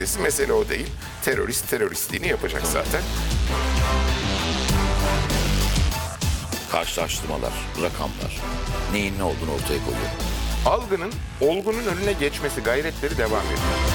Mesele o değil. Terörist teröristliğini yapacak zaten. Karşılaştırmalar, rakamlar, neyin ne olduğunu ortaya koyuyor. Algının olgunun önüne geçmesi gayretleri devam ediyor.